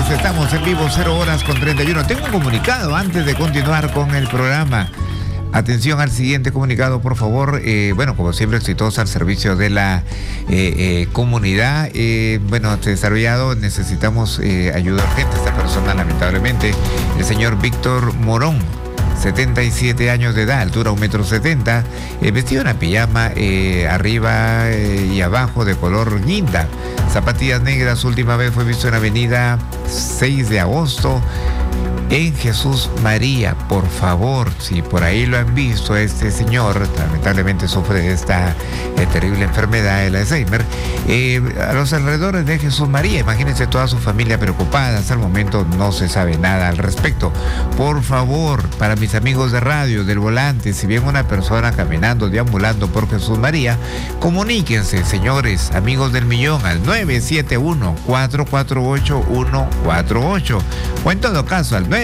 señores, estamos en vivo 0:31. Tengo un comunicado antes de continuar con el programa. Atención al siguiente comunicado, por favor. Bueno, como siempre, exitosa al servicio de la comunidad. Desarrollado, necesitamos ayuda urgente. Esta persona, lamentablemente, el señor Víctor Morón, 77 años de edad, altura 1,70 m, vestido en una pijama arriba y abajo de color guinda, zapatillas negras. Última vez fue visto en avenida 6 de agosto en Jesús María. Por favor, si por ahí lo han visto, este señor lamentablemente sufre de esta terrible enfermedad, el Alzheimer, a los alrededores de Jesús María. Imagínense toda su familia preocupada. Hasta el momento no se sabe nada al respecto. Por favor, para mis amigos de radio, del volante, si ven una persona caminando, deambulando por Jesús María, comuníquense, señores, amigos del millón, al 971-448-148, o en todo caso al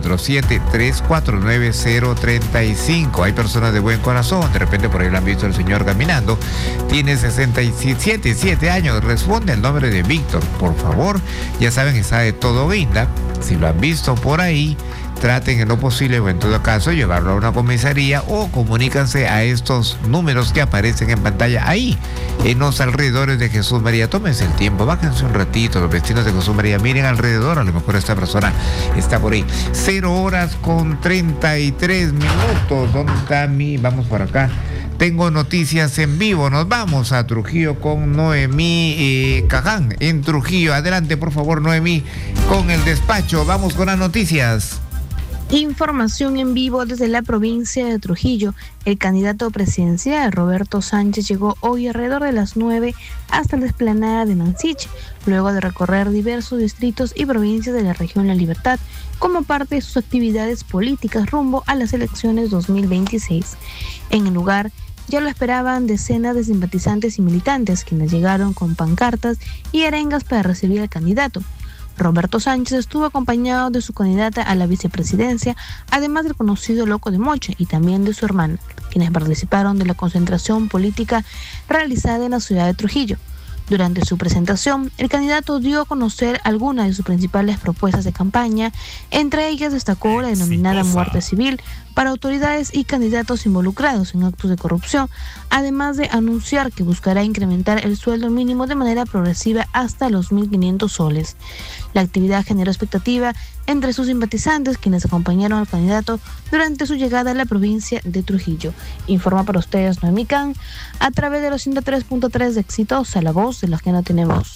947-349-035. Hay personas de buen corazón, de repente por ahí lo han visto el señor caminando, tiene 67 años, responde al nombre de Víctor, por favor. Ya saben, está de todo guinda. Si lo han visto por ahí, traten en lo posible, o en todo caso, llevarlo a una comisaría, o comunícanse a estos números que aparecen en pantalla ahí, en los alrededores de Jesús María. Tómense el tiempo, bájense un ratito, los vecinos de Jesús María, miren alrededor, a lo mejor esta persona está por ahí. 0:33. ¿Dónde está mi? Vamos por acá. Tengo noticias en vivo. Nos vamos a Trujillo con Noemí Caján en Trujillo. Adelante, por favor, Noemí, con el despacho. Vamos con las noticias. Información en vivo desde la provincia de Trujillo. El candidato presidencial Roberto Sánchez llegó hoy alrededor de las 9 hasta la explanada de Mansich, luego de recorrer diversos distritos y provincias de la región La Libertad, como parte de sus actividades políticas rumbo a las elecciones 2026. En el lugar ya lo esperaban decenas de simpatizantes y militantes, quienes llegaron con pancartas y arengas para recibir al candidato. Roberto Sánchez estuvo acompañado de su candidata a la vicepresidencia, además del conocido Loco de Moche y también de su hermana, quienes participaron de la concentración política realizada en la ciudad de Trujillo. Durante su presentación, el candidato dio a conocer algunas de sus principales propuestas de campaña. Entre ellas destacó la denominada muerte civil para autoridades y candidatos involucrados en actos de corrupción, además de anunciar que buscará incrementar el sueldo mínimo de manera progresiva hasta los 1.500 soles. La actividad generó expectativa entre sus simpatizantes, quienes acompañaron al candidato durante su llegada a la provincia de Trujillo. Informa para ustedes Noemí Can a través de los 103.3 de Exitosa, la voz de los que no tenemos.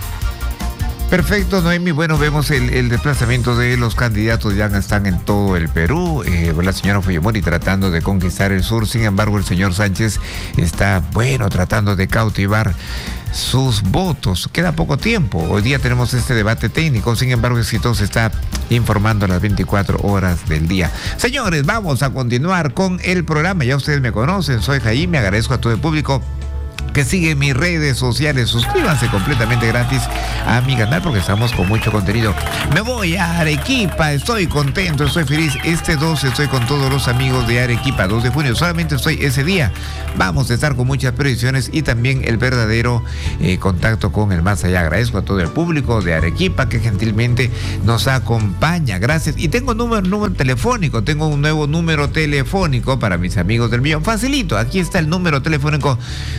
Perfecto, Noemi. Bueno, vemos el desplazamiento de los candidatos, ya están en todo el Perú. La señora Fujimori tratando de conquistar el sur, sin embargo el señor Sánchez está, tratando de cautivar sus votos. Queda poco tiempo. Hoy día tenemos este debate técnico, sin embargo Exitosa está informando a las 24 horas del día. Señores, vamos a continuar con el programa. Ya ustedes me conocen, soy Jaime, agradezco a todo el público que sigue mis redes sociales. Suscríbanse completamente gratis a mi canal porque estamos con mucho contenido. Me voy a Arequipa, estoy contento, estoy feliz. Este 2 estoy con todos los amigos de Arequipa, 2 de junio, solamente estoy ese día. Vamos a estar con muchas previsiones y también el verdadero contacto con el más allá. Agradezco a todo el público de Arequipa que gentilmente nos acompaña. Gracias. Y tengo número telefónico, tengo un nuevo número telefónico para mis amigos del millón. Facilito, aquí está el número telefónico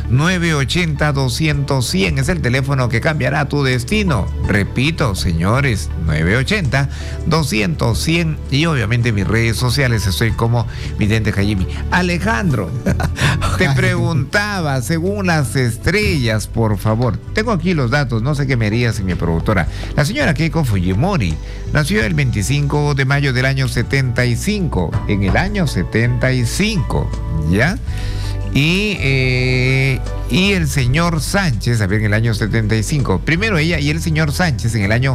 980-200-100, es el teléfono que cambiará tu destino. Repito, señores, 980-200-100, y obviamente mis redes sociales estoy como Vidente Jaime. Alejandro, te preguntaba, según las estrellas, por favor, tengo aquí los datos, no sé qué me haría sin mi productora. La señora Keiko Fujimori nació el 25 de mayo del año 75, en el año 75, ¿ya? Y el señor Sánchez, a ver, en el año 75. Primero ella y el señor Sánchez en el año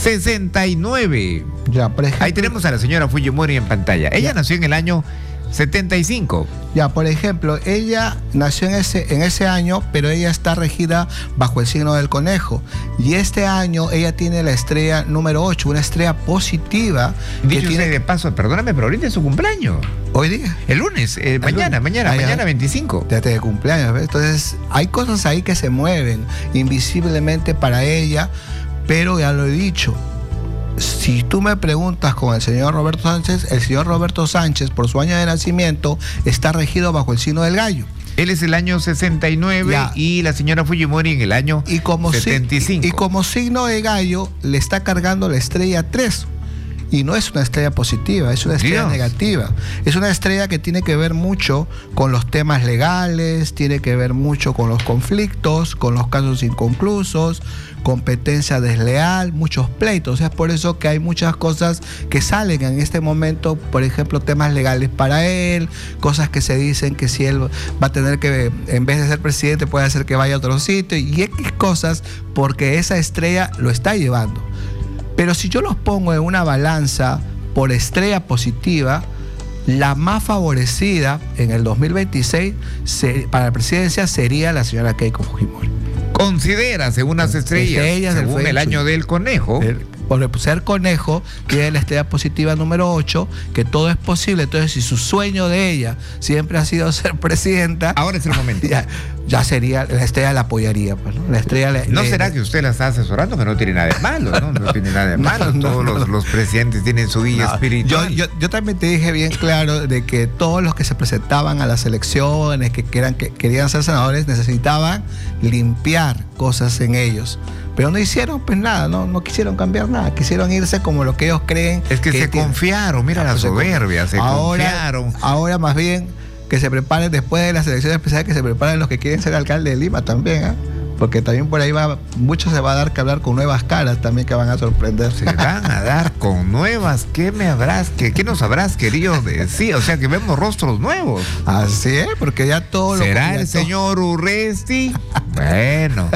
69. Ya, por ejemplo, ahí tenemos a la señora Fujimori en pantalla. Ella nació en el año 75. Ya, por ejemplo, ella nació en ese año, pero ella está regida bajo el signo del conejo. Y este año ella tiene la estrella número 8, una estrella positiva. Dicho que tiene de paso, perdóname, pero ahorita es su cumpleaños. Hoy día. El lunes, mañana 25. Ya te de cumpleaños, ¿ves? Entonces, hay cosas ahí que se mueven invisiblemente para ella, pero ya lo he dicho. si tú me preguntas con el señor Roberto Sánchez, por su año de nacimiento, está regido bajo el signo del gallo. Él es el año 69 ya. Y la señora Fujimori en el año 75. Y como signo de gallo le está cargando la estrella 3. Y no es una estrella positiva, es una estrella negativa. Es una estrella que tiene que ver mucho con los temas legales, tiene que ver mucho con los conflictos, con los casos inconclusos, competencia desleal, muchos pleitos. Es por eso que hay muchas cosas que salen en este momento, por ejemplo, temas legales para él, cosas que se dicen que si él va a tener que, en vez de ser presidente, puede hacer que vaya a otro sitio, y X cosas, porque esa estrella lo está llevando. Pero si yo los pongo en una balanza por estrella positiva, la más favorecida en el 2026 para la presidencia sería la señora Keiko Fujimori. Considera, según las estrellas, según el año del conejo. Por ser conejo, tiene la estrella positiva número 8, que todo es posible. Entonces, si su sueño de ella siempre ha sido ser presidenta, ahora es el momento. Ya sería, la estrella la apoyaría. Pues, ¿no? La estrella ¿No será que usted la está asesorando? Que no tiene nada de malo, ¿no? No tiene nada de malo. Todos los presidentes tienen su guía espiritual. Yo también te dije bien claro de que todos los que se presentaban a las elecciones, que querían ser senadores, necesitaban limpiar cosas en ellos. Pero no hicieron pues nada, no quisieron cambiar nada, quisieron irse como lo que ellos creen. Es que se confiaron, mira la soberbia, se confiaron. Ahora más bien que se preparen después de las elecciones especiales, que se preparen los que quieren ser alcalde de Lima también, ¿eh? Porque también por ahí mucho se va a dar que hablar con nuevas caras también que van a sorprender. Se van a dar con nuevas, ¿qué nos habrás querido decir? O sea que vemos rostros nuevos. Así es, porque ya todo lo ¿será el señor Urresti? Bueno,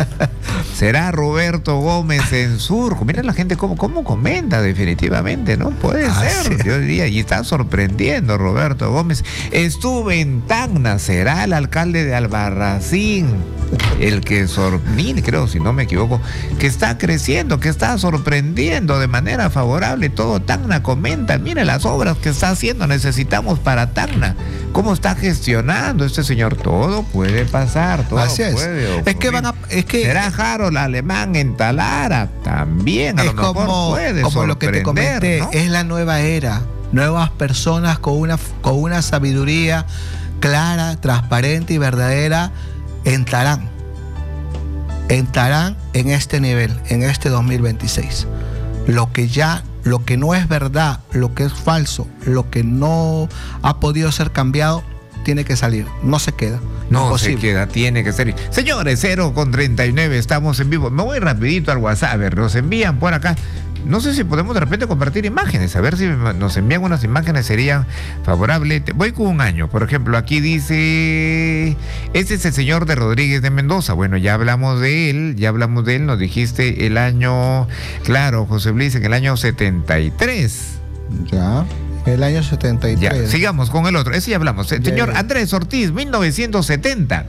será Roberto Gómez en Surco. Mira la gente cómo comenta definitivamente, ¿no? Puede ser, yo diría, y está sorprendiendo Roberto Gómez. Estuve en Tacna, será el alcalde de Albarracín, el que creo, si no me equivoco, que está creciendo, que está sorprendiendo de manera favorable. Todo Tacna comenta, mire las obras que está haciendo, necesitamos para Tacna. ¿Cómo está gestionando este señor? Todo puede pasar, todo puede ocurrir. ¿Será Harold Alemán en Talara? También, a lo mejor puede como lo que te comenté, ¿no? Es la nueva era, nuevas personas con una sabiduría clara, transparente y verdadera entrarán en este nivel, en este 2026. Lo que no es verdad, lo que es falso, lo que no ha podido ser cambiado, tiene que salir, no se queda. No se queda, tiene que salir. Señores, 0:39, estamos en vivo. Me voy rapidito al WhatsApp, a ver, nos envían por acá. No sé si podemos de repente compartir imágenes, a ver si nos envían unas imágenes, serían favorables. Voy con un año, por ejemplo, aquí dice, este es el señor de Rodríguez de Mendoza. Bueno, ya hablamos de él, nos dijiste el año, claro, José Luis, en el año 73. Ya, el año 73. Ya, sigamos con el otro, ese ya hablamos. El señor Andrés Ortiz, 1970.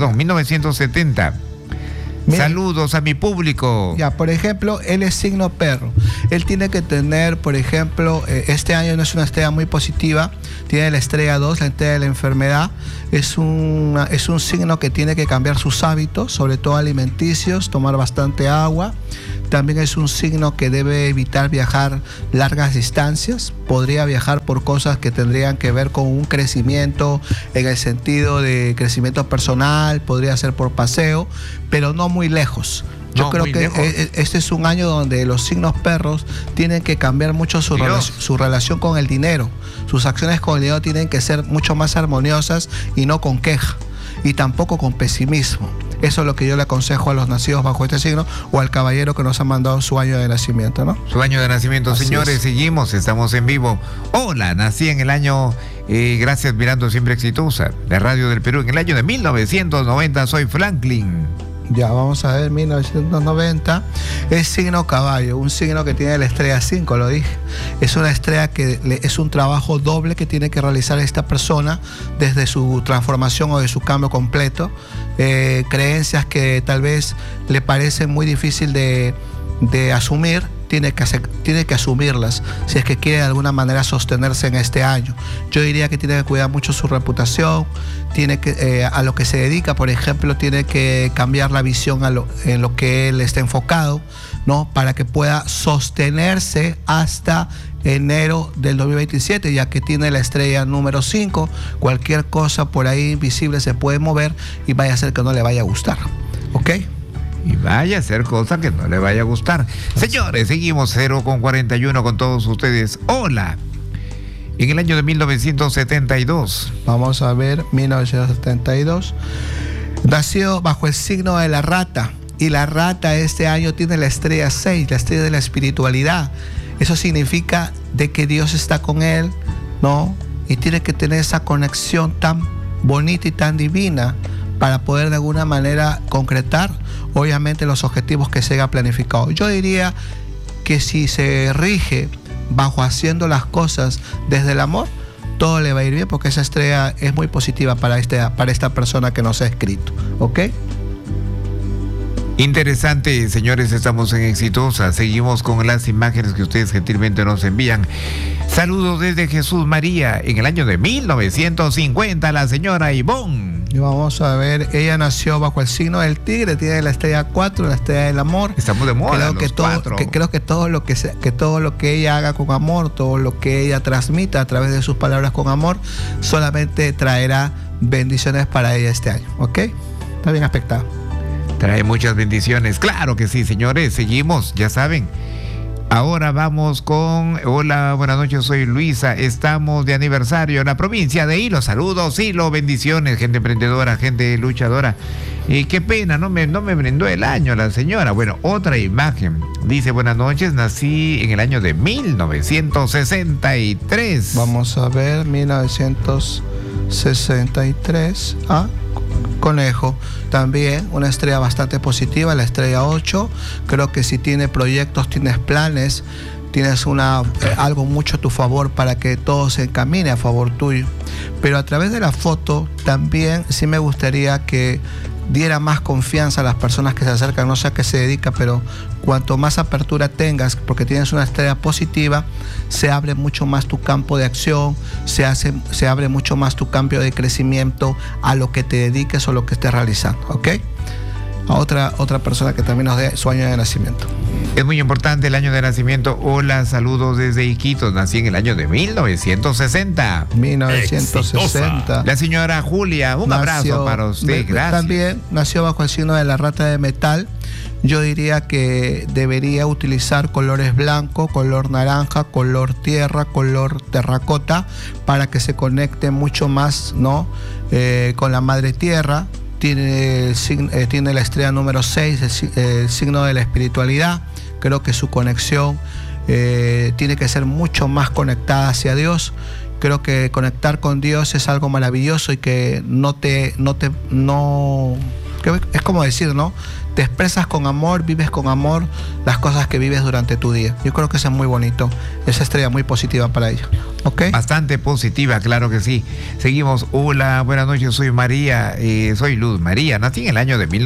Mira, saludos a mi público. Ya, por ejemplo, él es signo perro. Él tiene que tener, por ejemplo, este año no es una estrella muy positiva. Tiene la estrella 2, la estrella de la enfermedad. Es un signo que tiene que cambiar sus hábitos, sobre todo alimenticios, tomar bastante agua. También es un signo que debe evitar viajar largas distancias. Podría viajar por cosas que tendrían que ver con un crecimiento en el sentido de crecimiento personal, podría ser por paseo, pero no muy lejos. Yo creo que este es un año donde los signos perros tienen que cambiar mucho su relación con el dinero. Sus acciones con el dinero tienen que ser mucho más armoniosas y no con queja, y tampoco con pesimismo. Eso es lo que yo le aconsejo a los nacidos bajo este signo o al caballero que nos ha mandado su año de nacimiento, ¿no? Su año de nacimiento, así señores, seguimos, estamos en vivo. Hola, nací en el año, gracias Mirando Siempre Exitosa, la radio del Perú, en el año de 1990, soy Franklin. Ya, vamos a ver, 1990, es signo caballo, un signo que tiene la estrella 5, lo dije. Es una estrella que es un trabajo doble que tiene que realizar esta persona desde su transformación o de su cambio completo. Creencias que tal vez le parecen muy difícil de asumir, tiene que asumirlas si es que quiere de alguna manera sostenerse en este año. Yo diría que tiene que cuidar mucho su reputación, tiene que, a lo que se dedica, por ejemplo, tiene que cambiar la visión en lo que él está enfocado, ¿no? Para que pueda sostenerse hasta enero del 2027, ya que tiene la estrella número 5. Cualquier cosa por ahí invisible se puede mover y vaya a ser que no le vaya a gustar. ¿Ok? Y vaya a ser cosa que no le vaya a gustar. Señores, seguimos 0:41 con todos ustedes. Hola. En el año de 1972. Vamos a ver, 1972. Nació bajo el signo de la rata. Y la rata este año tiene la estrella 6, la estrella de la espiritualidad. Eso significa de que Dios está con él, ¿no? Y tiene que tener esa conexión tan bonita y tan divina para poder de alguna manera concretar, obviamente, los objetivos que se haya planificado. Yo diría que si se rige bajo haciendo las cosas desde el amor, todo le va a ir bien, porque esa estrella es muy positiva para esta persona que nos ha escrito. ¿Ok? Interesante, señores, estamos en Exitosa. Seguimos con las imágenes que ustedes gentilmente nos envían. Saludos desde Jesús María. En el año de 1950, la señora Ivonne. Y vamos a ver, ella nació bajo el signo del tigre, tiene la estrella 4, la estrella del amor. Estamos de moda, creo que todo lo que ella haga con amor, todo lo que ella transmita a través de sus palabras con amor, solamente traerá bendiciones para ella este año. ¿Ok? Está bien aspectado. Trae muchas bendiciones. Claro que sí, señores. Seguimos, ya saben. Ahora vamos con... Hola, buenas noches, soy Luisa. Estamos de aniversario en la provincia de Hilo. Saludos, Hilo, bendiciones, gente emprendedora, gente luchadora. Y qué pena, no me brindó el año la señora. Bueno, otra imagen. Dice, buenas noches, nací en el año de 1963. Vamos a ver, 1963. Conejo, también una estrella bastante positiva, la estrella 8. Creo que si tienes proyectos, tienes planes, tienes algo mucho a tu favor para que todo se encamine a favor tuyo. Pero a través de la foto también sí me gustaría que diera más confianza a las personas que se acercan, no sé a qué se dedica, pero cuanto más apertura tengas, porque tienes una estrella positiva, se abre mucho más tu campo de acción, se abre mucho más tu campo de crecimiento a lo que te dediques o lo que estés realizando, ¿ok? A otra persona que también nos dé su año de nacimiento. Es muy importante el año de nacimiento. Hola, saludos desde Iquitos. Nací en el año de 1960. 1960. La señora Julia, un abrazo para usted. Gracias. También nació bajo el signo de la rata de metal. Yo diría que debería utilizar colores blanco, color naranja, color tierra, color terracota, para que se conecte mucho más, ¿no? Con la madre tierra. Tiene la estrella número 6, el signo de la espiritualidad. Creo que su conexión tiene que ser mucho más conectada hacia Dios. Creo que conectar con Dios es algo maravilloso y que es como decir, ¿no? Te expresas con amor, vives con amor las cosas que vives durante tu día. Yo creo que eso es muy bonito. Esa estrella muy positiva para ella. ¿Ok? Bastante positiva, claro que sí. Seguimos. Hola, buenas noches, soy María. Soy Luz María. Nací en el año de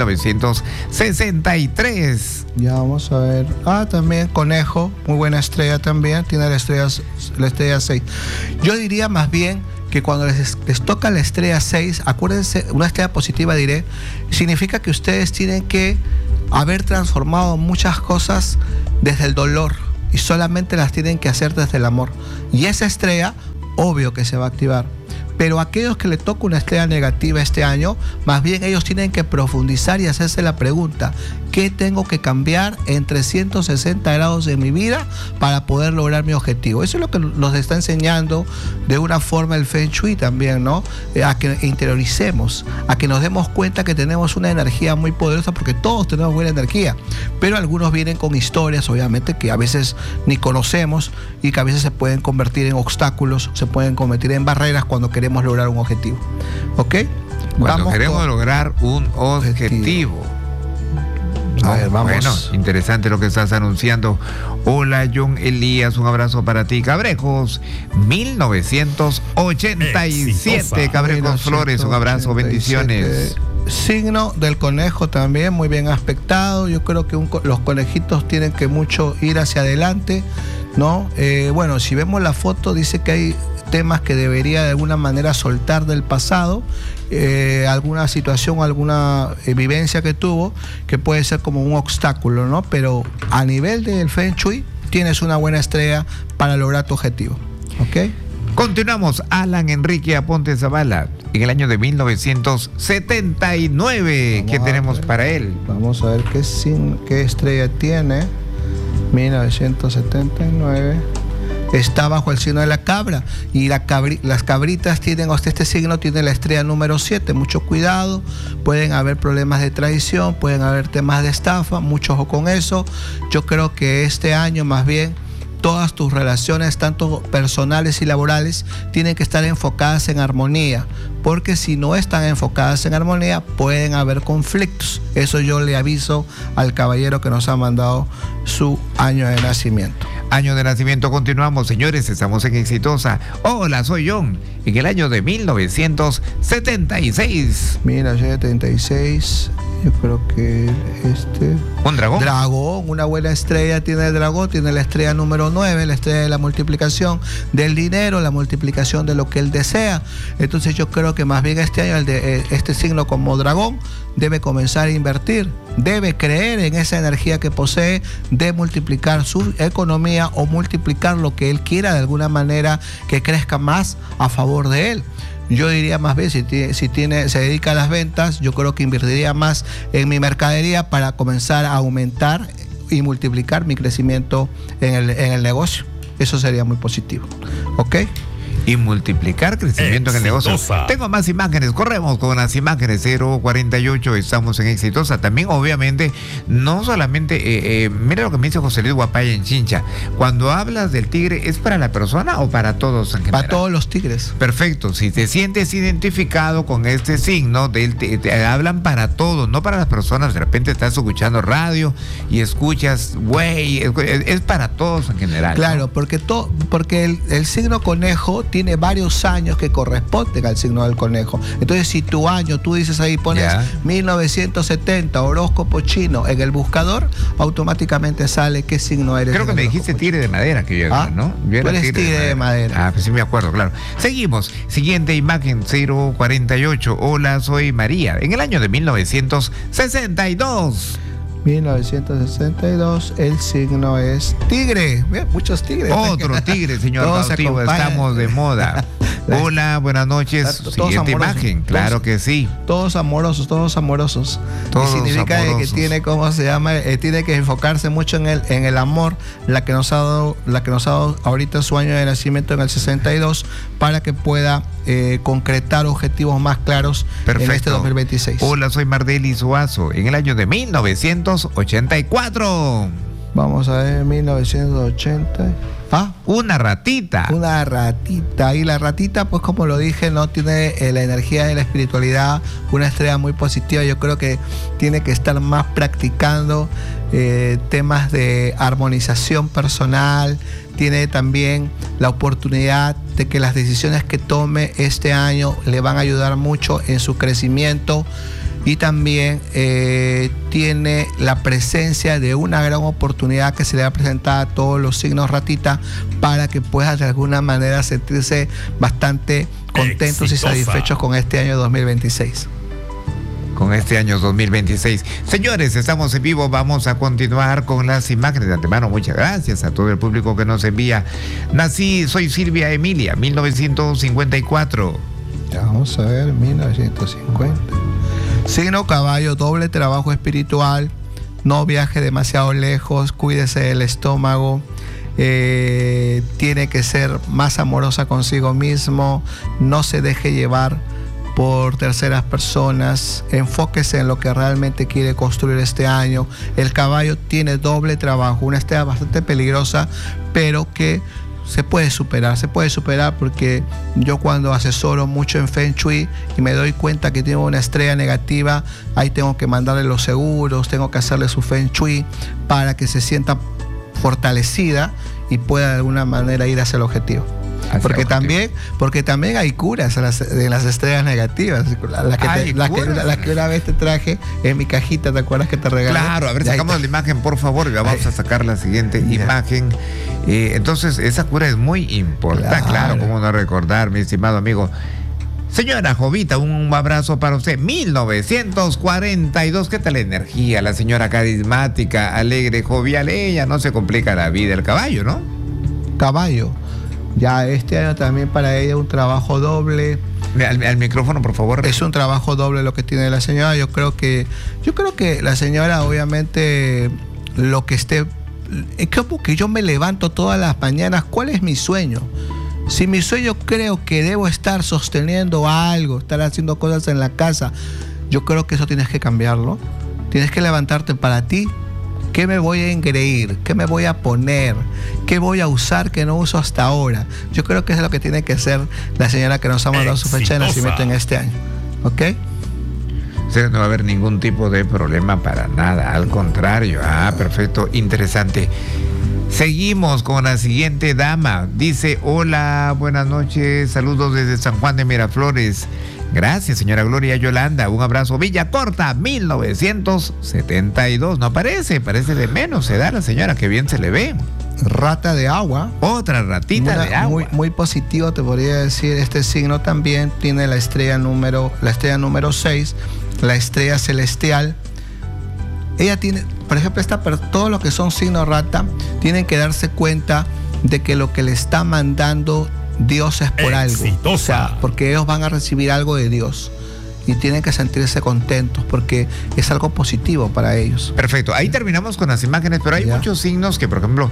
1963. Ya vamos a ver. También Conejo, muy buena estrella también. Tiene la estrella 6. Yo diría más bien que cuando les toca la estrella 6, acuérdense, una estrella positiva diré, significa que ustedes tienen que haber transformado muchas cosas desde el dolor y solamente las tienen que hacer desde el amor. Y esa estrella, obvio que se va a activar. Pero aquellos que le toca una estrella negativa este año, más bien ellos tienen que profundizar y hacerse la pregunta: ¿qué tengo que cambiar en 360 grados en mi vida para poder lograr mi objetivo? Eso es lo que nos está enseñando de una forma el Feng Shui también, ¿no? A que interioricemos, a que nos demos cuenta que tenemos una energía muy poderosa, porque todos tenemos buena energía, pero algunos vienen con historias, obviamente, que a veces ni conocemos y que a veces se pueden convertir en obstáculos, se pueden convertir en barreras cuando queremos lograr un objetivo. ¿Ok? Cuando queremos lograr un objetivo. A ver, vamos. Bueno, interesante lo que estás anunciando. Hola, John Elías, un abrazo para ti. Cabrejos, 1987. Cabrejos Flores, un abrazo, bendiciones. Signo del conejo también, muy bien aspectado. Yo creo que los conejitos tienen que mucho ir hacia adelante, ¿no? Bueno, si vemos la foto, dice que hay temas que debería de alguna manera soltar del pasado, alguna situación, alguna vivencia que tuvo, que puede ser como un obstáculo, ¿no? Pero a nivel del Feng Shui, tienes una buena estrella para lograr tu objetivo, ¿ok? Continuamos. Alan Enrique Aponte Zavala, en el año de 1979. ¿Qué tenemos para él? Vamos a ver qué estrella tiene. 1979. Está bajo el signo de la cabra. Y las cabritas tienen, este signo tiene la estrella número 7. Mucho cuidado. Pueden haber problemas de traición, pueden haber temas de estafa. Mucho ojo con eso. Yo creo que este año más bien todas tus relaciones, tanto personales y laborales, tienen que estar enfocadas en armonía, porque si no están enfocadas en armonía, pueden haber conflictos. Eso yo le aviso al caballero que nos ha mandado su año de nacimiento. Año de nacimiento, continuamos, señores, estamos en Exitosa. Hola, soy John, en el año de 1976. 1976, yo creo que ¿un dragón? Dragón, una buena estrella tiene el dragón, tiene la estrella número 9, la estrella de la multiplicación del dinero, la multiplicación de lo que él desea. Entonces yo creo que más bien este año este signo como dragón debe comenzar a invertir, debe creer en esa energía que posee de multiplicar su economía o multiplicar lo que él quiera de alguna manera que crezca más a favor de él. Yo diría más bien, si se dedica a las ventas, yo creo que invertiría más en mi mercadería para comenzar a aumentar y multiplicar mi crecimiento en el negocio. Eso sería muy positivo. ¿Ok? Y multiplicar crecimiento en el negocio. Tengo más imágenes, corremos con las imágenes. 048, estamos en Exitosa. También, obviamente, no solamente, mira lo que me dice José Luis Guapaya en Chincha. Cuando hablas del tigre, ¿es para la persona o para todos en general? Para todos los tigres. Perfecto, si te sientes identificado con este signo, te hablan para todos, no para las personas. De repente estás escuchando radio y escuchas, güey, es para todos en general. Claro, ¿no? porque el signo conejo tiene varios años que corresponden al signo del conejo. Entonces, si tu año, tú dices ahí, pones 1970, horóscopo chino en el buscador, automáticamente sale qué signo eres. Creo que me dijiste tigre de madera, que yo era, ¿no? Yo tú eres tigre de madera. Ah, pues sí me acuerdo, claro. Seguimos. Siguiente imagen, 048. Hola, soy María. En el año de 1962. 1962, el signo es tigre. Muchos tigres. Otro tigre, señor Bautivo, estamos de moda. Hola, buenas noches. Siguiente imagen, claro que sí. Todos amorosos. Todos y significa amorosos. Que tiene, ¿cómo se llama? Tiene que enfocarse mucho en el amor, la que nos ha dado ahorita su año de nacimiento en el 62, para que pueda concretar objetivos más claros. Perfecto. En este 2026. Hola, soy Mardeli Suazo, en el año de 1984. Vamos a ver, 1980. Una ratita. Una ratita. Y la ratita, pues como lo dije, no tiene la energía de la espiritualidad, una estrella muy positiva. Yo creo que tiene que estar más practicando temas de armonización personal. Tiene también la oportunidad de que las decisiones que tome este año le van a ayudar mucho en su crecimiento. Y también tiene la presencia de una gran oportunidad que se le va a presentar a todos los signos ratita, para que puedan de alguna manera sentirse bastante contentos y satisfechos con este año 2026. Con este año 2026. Señores, estamos en vivo, vamos a continuar con las imágenes. De antemano, muchas gracias a todo el público que nos envía. Soy Silvia Emilia, 1954. Ya, vamos a ver, 1950. Signo caballo, doble trabajo espiritual, no viaje demasiado lejos, cuídese del estómago, tiene que ser más amorosa consigo mismo, no se deje llevar por terceras personas, enfóquese en lo que realmente quiere construir este año. El caballo tiene doble trabajo, una estrella bastante peligrosa, pero que se puede superar, porque yo cuando asesoro mucho en Feng Shui y me doy cuenta que tiene una estrella negativa, ahí tengo que mandarle los seguros, tengo que hacerle su Feng Shui para que se sienta fortalecida y pueda de alguna manera ir hacia el objetivo. Porque también hay curas de las estrellas negativas. La que una vez te traje en mi cajita, ¿te acuerdas que te regalé? Claro, a ver, sacamos la imagen, por favor, y vamos a sacar la siguiente imagen. Entonces, esa cura es muy importante, claro, cómo no recordar, mi estimado amigo. Señora Jovita, un abrazo para usted. 1942, ¿qué tal la energía? La señora carismática, alegre, jovial, ella no se complica la vida. El caballo, ¿no? Caballo. Ya este año también para ella un trabajo doble. Al micrófono, por favor. Es un trabajo doble lo que tiene la señora. Yo creo que la señora, obviamente, lo que esté... Es como que yo me levanto todas las mañanas. ¿Cuál es mi sueño? Si mi sueño creo que debo estar sosteniendo algo, estar haciendo cosas en la casa, yo creo que eso tienes que cambiarlo. Tienes que levantarte para ti. ¿Qué me voy a engreír? ¿Qué me voy a poner? ¿Qué voy a usar que no uso hasta ahora? Yo creo que es lo que tiene que ser la señora que nos ha mandado su fecha de nacimiento en este año. ¿Ok? No va a haber ningún tipo de problema para nada. Al contrario. Perfecto. Interesante. Seguimos con la siguiente dama. Dice: hola, buenas noches, saludos desde San Juan de Miraflores. Gracias, señora Gloria Yolanda. Un abrazo. Villa Corta, 1972. No parece de menos edad la señora, que bien se le ve. Rata de agua. Otra ratita de agua. Muy positivo, te podría decir. Este signo también tiene la estrella número 6, la estrella celestial. Ella tiene, por ejemplo, todos los que son signos rata tienen que darse cuenta de que lo que le está mandando Dios es por algo. O sea, porque ellos van a recibir algo de Dios y tienen que sentirse contentos porque es algo positivo para ellos. Perfecto. Ahí terminamos con las imágenes, pero hay muchos signos que, por ejemplo,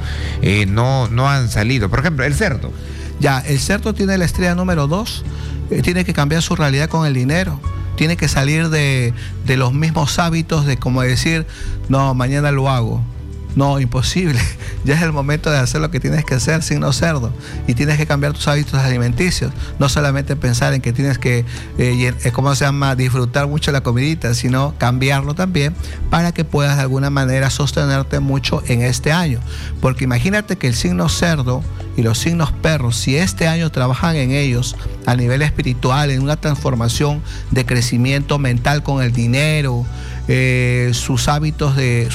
no han salido. Por ejemplo, el cerdo. El cerdo tiene la estrella número 2. Tiene que cambiar su realidad con el dinero. Tiene que salir de los mismos hábitos de como decir, no, mañana lo hago. No, imposible. Ya es el momento de hacer lo que tienes que hacer, signo cerdo. Y tienes que cambiar tus hábitos alimenticios. No solamente pensar en que tienes que, disfrutar mucho la comidita, sino cambiarlo también para que puedas de alguna manera sostenerte mucho en este año. Porque imagínate que el signo cerdo y los signos perros, si este año trabajan en ellos a nivel espiritual, en una transformación de crecimiento mental con el dinero, sus hábitos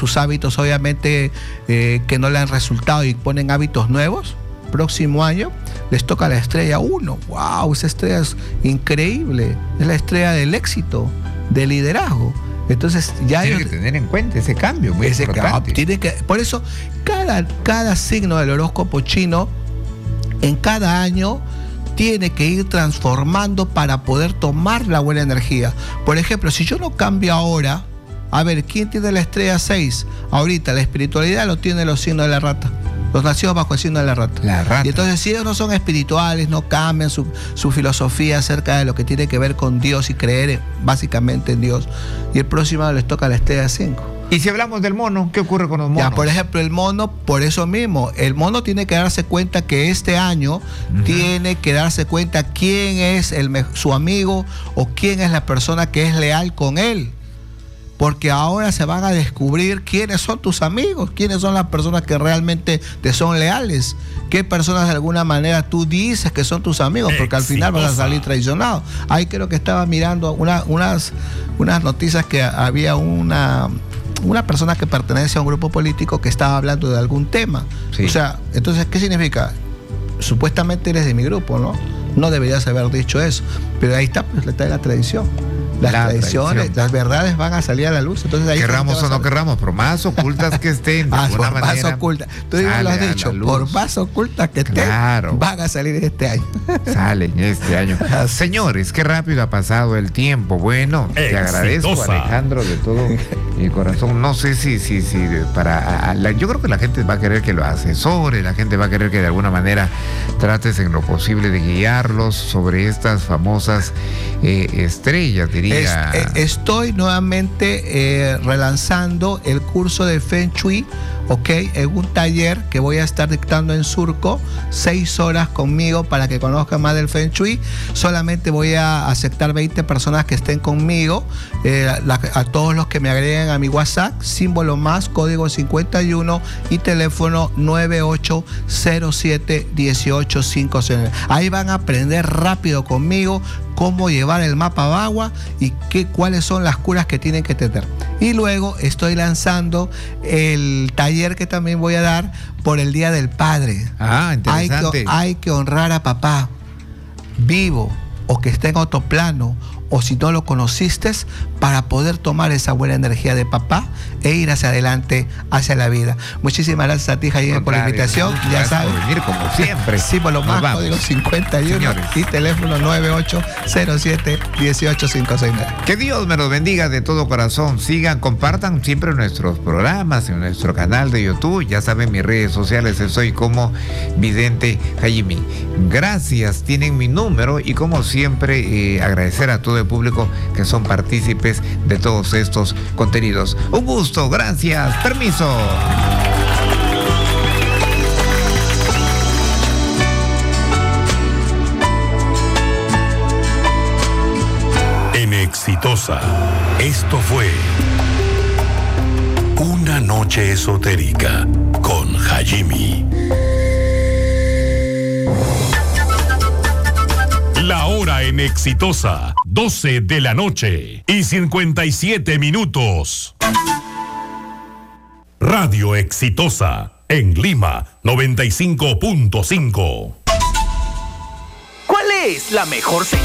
obviamente que no le han resultado y ponen hábitos nuevos, próximo año les toca la estrella 1. ¡Wow! Esa estrella es increíble. Es la estrella del éxito, del liderazgo. Entonces ya tiene que tener en cuenta ese cambio, muy importante. Por eso cada signo del horóscopo chino en cada año tiene que ir transformando para poder tomar la buena energía. Por ejemplo, si yo no cambio ahora, a ver, ¿quién tiene la estrella 6? Ahorita la espiritualidad lo tienen los signos de la rata. Los nacidos bajo el signo de la rata. Y entonces, si ellos no son espirituales, no cambian su filosofía acerca de lo que tiene que ver con Dios y creer básicamente en Dios, y el próximo les toca la estrella 5. Y si hablamos del mono, ¿qué ocurre con los monos? Ya, por ejemplo, el mono, por eso mismo, el mono tiene que darse cuenta que este año tiene que darse cuenta quién es su amigo o quién es la persona que es leal con él. Porque ahora se van a descubrir quiénes son tus amigos, quiénes son las personas que realmente te son leales, qué personas de alguna manera tú dices que son tus amigos, porque al final vas a salir traicionado. Ahí creo que estaba mirando unas noticias que había una persona que pertenece a un grupo político que estaba hablando de algún tema. Sí. O sea, entonces, ¿qué significa? Supuestamente eres de mi grupo, ¿no? No deberías haber dicho eso. Pero ahí está, pues, está la tradición. Las tradiciones, las verdades van a salir a la luz. Entonces, ahí querramos o no querramos, por más ocultas que estén, de alguna manera. Por más ocultas. Tú lo has dicho, por más ocultas que estén, van a salir este año. Salen este año. Señores, qué rápido ha pasado el tiempo. Bueno, te agradezco, Alejandro, de todo mi corazón. No sé si yo creo que la gente va a querer que lo asesore, la gente va a querer que de alguna manera trates en lo posible de guiarlos sobre estas famosas estrellas, diría. Estoy nuevamente relanzando el curso de Feng Shui ¿ok? En un taller que voy a estar dictando en Surco, 6 horas conmigo para que conozcan más del Feng Shui. Solamente voy a aceptar 20 personas que estén conmigo, a todos los que me agreguen a mi WhatsApp, símbolo más, código 51 y teléfono 9807-1859. Ahí van a aprender rápido conmigo cómo llevar el mapa Bagua y cuáles son las curas que tienen que tener. Y luego estoy lanzando el taller que también voy a dar por el Día del Padre. Interesante. Hay que honrar a papá, vivo o que esté en otro plano, o si no lo conociste, para poder tomar esa buena energía de papá e ir hacia adelante, hacia la vida. Muchísimas gracias a ti, Jaime, por la invitación. Ya sabes, por venir como siempre. Sí, por lo más, código 51 Señores. Y teléfono 9807-1859. Que Dios me los bendiga de todo corazón. Sigan, compartan siempre nuestros programas en nuestro canal de YouTube. Ya saben, mis redes sociales, soy como Vidente Jaime. Gracias, tienen mi número y como siempre agradecer a todo el público que son partícipes de todos estos contenidos. Un gusto, gracias, permiso. En Exitosa, esto fue Una Noche Esotérica con Jaime. La hora en Exitosa, 12 de la noche y 57 minutos. Radio Exitosa, en Lima, 95.5. ¿Cuál es la mejor señal?